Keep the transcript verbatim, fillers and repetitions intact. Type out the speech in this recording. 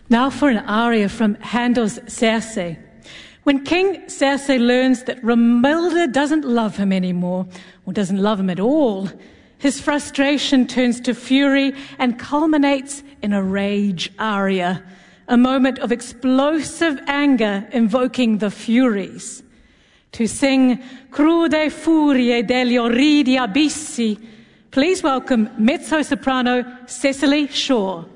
Now for an aria from Handel's Circe. When King Circe learns that Romilda doesn't love him anymore, or doesn't love him at all, his frustration turns to fury and culminates in a rage aria, a moment of explosive anger invoking the Furies. To sing Crude Furie degli orridi abissi, please welcome mezzo-soprano Cecily Shaw.